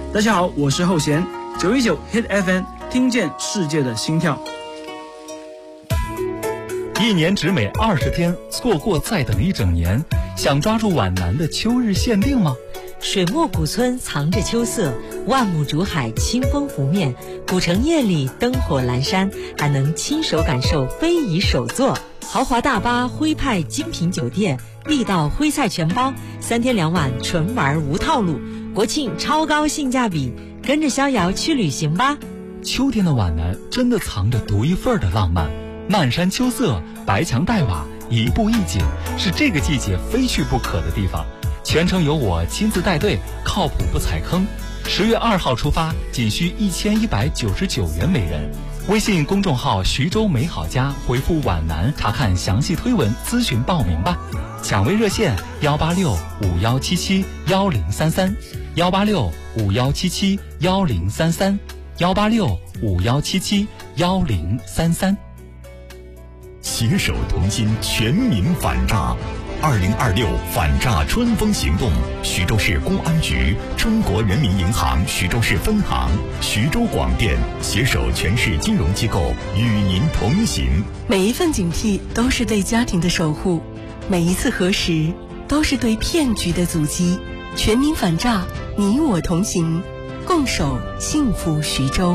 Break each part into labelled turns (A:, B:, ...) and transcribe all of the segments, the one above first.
A: 大家好，我是后弦，919 Hit FM， 听见世界的心跳。
B: 一年只美20天，错过再等一整年。想抓住皖南的秋日限定吗？
C: 水墨古村藏着秋色，万亩竹海清风拂面，古城夜里灯火阑珊，还能亲手感受非遗手作。豪华大巴徽派精品酒店，地道徽菜全包，3天2晚纯玩无套路，国庆超高性价比，跟着逍遥去旅行吧。
B: 秋天的皖南真的藏着独一份的浪漫，漫山秋色，白墙黛瓦，一步一景，是这个季节非去不可的地方。全程由我亲自带队，靠谱不踩坑。10月2号出发，仅需1199元每人。微信公众号徐州美好家回复皖南查看详细推文，咨询报名吧。抢位热线18651771033 18651771033 18651771033。
D: 携手同心，全民反诈。2026反诈春风行动，徐州市公安局、中国人民银行徐州市分行、徐州广电携手全市金融机构与您同行。
E: 每一份警惕都是对家庭的守护，每一次核实都是对骗局的阻击。全民反诈，你我同行，共守幸福徐州。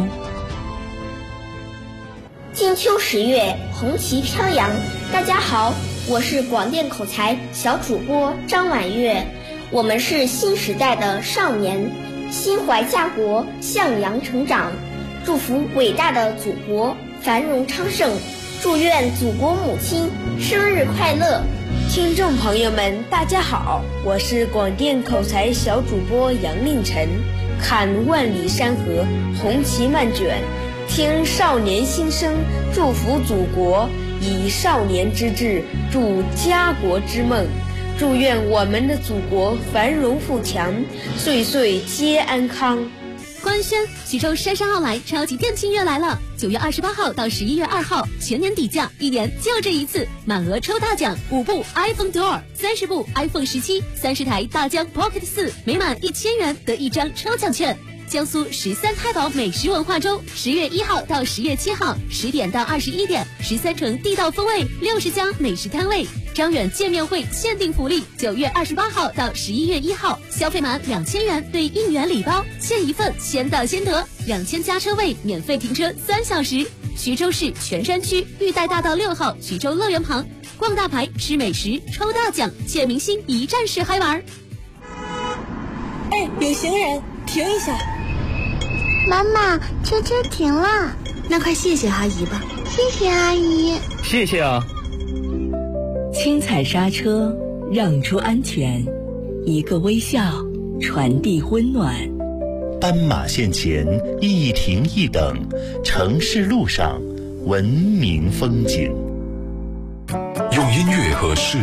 F: 金秋10月，红旗飘扬。大家好，我是广电口才小主播张婉月。我们是新时代的少年，心怀家国，向阳成长。祝福伟大的祖国繁荣昌盛，祝愿祖国母亲生日快乐。
G: 听众朋友们，大家好，我是广电口才小主播杨令晨。看万里山河，红旗漫卷，听少年心声，祝福祖国，以少年之志助家国之梦。祝愿我们的祖国繁荣富强，岁岁皆安康。
H: 官宣，徐州杉杉奥莱超级店庆月来了！9月28号到11月2号，全年底价，1年就这一次，满额抽大奖，5部 iPhone Duo， 30部 iPhone 17， 30台大疆 Pocket 4，每满1000元得1张抽奖券。江苏13太保美食文化周，10月1号到10月7号，10点到21点，13城地道风味，60家美食摊位。张远见面会限定福利，9月28号到11月1号，消费满2000元兑1元礼包，签一份先到先得，2000加车位免费停车3小时。徐州市全山区玉带大道6号徐州乐园旁，逛大牌，吃美食，抽大奖，见明星，一站式嗨玩。
E: 哎，有行人，停一下。
I: 妈妈，车停了。
J: 那快谢谢阿姨吧。
I: 谢谢阿姨。
B: 谢谢啊。
C: 轻踩刹车，让出安全，一个微笑，传递温暖。
K: 斑马线前一停一等，城市路上文明风景。
D: 用音乐和视